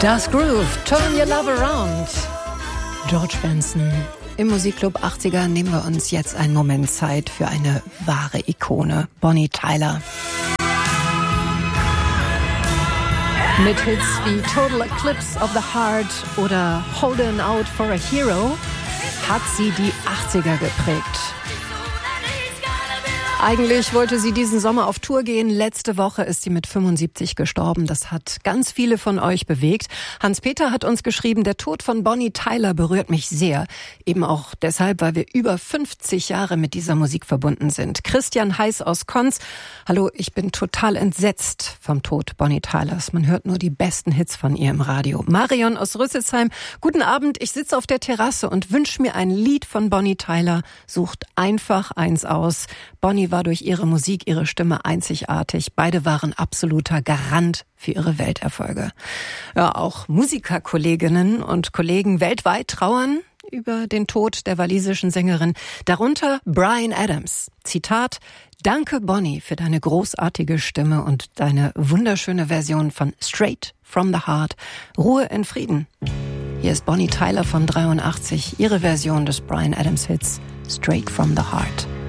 Das Groove, Turn Your Love Around. George Benson. Im Musikclub 80er nehmen wir uns jetzt einen Moment Zeit für eine wahre Ikone, Bonnie Tyler. Mit Hits wie Total Eclipse of the Heart oder Holding Out for a Hero hat sie die 80er geprägt. Eigentlich wollte sie diesen Sommer auf Tour gehen. Letzte Woche ist sie mit 75 gestorben. Das hat ganz viele von euch bewegt. Hans-Peter hat uns geschrieben, der Tod von Bonnie Tyler berührt mich sehr. Eben auch deshalb, weil wir über 50 Jahre mit dieser Musik verbunden sind. Christian Heiß aus Konz. Hallo, ich bin total entsetzt vom Tod Bonnie Tylers. Man hört nur die besten Hits von ihr im Radio. Marion aus Rüsselsheim. Guten Abend, ich sitze auf der Terrasse und wünsche mir ein Lied von Bonnie Tyler. Sucht einfach eins aus. Bonnie war durch ihre Musik, ihre Stimme einzigartig. Beide waren absoluter Garant für ihre Welterfolge. Ja, auch Musikerkolleginnen und Kollegen weltweit trauern über den Tod der walisischen Sängerin. Darunter Bryan Adams. Zitat: Danke, Bonnie, für deine großartige Stimme und deine wunderschöne Version von Straight from the Heart. Ruhe in Frieden. Hier ist Bonnie Tyler von 83, ihre Version des Bryan Adams Hits Straight from the Heart.